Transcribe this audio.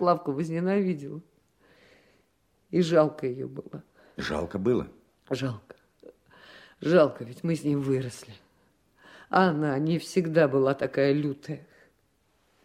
Клавку возненавидела. И жалко ее было. Жалко было? Жалко. Жалко, ведь мы с ним выросли. А она не всегда была такая лютая.